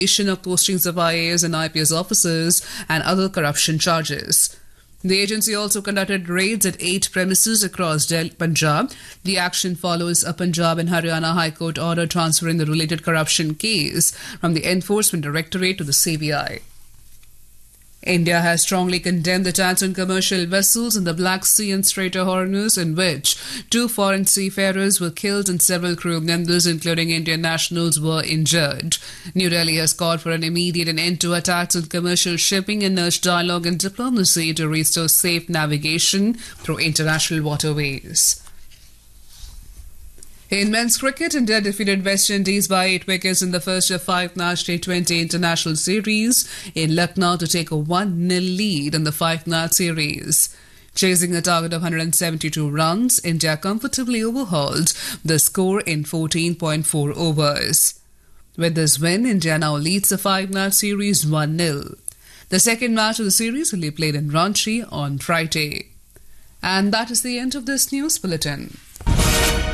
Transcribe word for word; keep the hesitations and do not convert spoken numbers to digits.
of postings of I A S and I P S officers and other corruption charges. The agency also conducted raids at eight premises across Delhi, Punjab. The action follows a Punjab and Haryana High Court order transferring the related corruption case from the Enforcement Directorate to the C B I. India has strongly condemned the attacks on commercial vessels in the Black Sea and Strait of Hormuz, in which two foreign seafarers were killed and several crew members, including Indian nationals, were injured. New Delhi has called for an immediate end to attacks on commercial shipping and urged dialogue and diplomacy to restore safe navigation through international waterways. In men's cricket, India defeated West Indies by eight wickets in the first of five-match T twenty international series in Lucknow to take a one nil lead in the five-match series. Chasing a target of one hundred seventy-two runs, India comfortably overhauled the score in fourteen point four overs. With this win, India now leads the five-match series one nil. The second match of the series will be played in Ranchi on Friday. And that is the end of this news bulletin.